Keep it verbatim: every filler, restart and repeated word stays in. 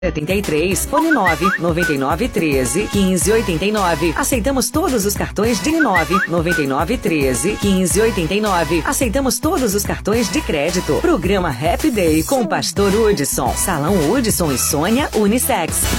setenta e três, fone nove noventa e nove treze quinze oitenta e nove. Aceitamos todos os cartões de nove noventa e nove treze quinze oitenta e nove. Aceitamos todos os cartões de crédito. Programa Happy Day com Pastor Hudson. Salão Hudson e Sônia Unissex.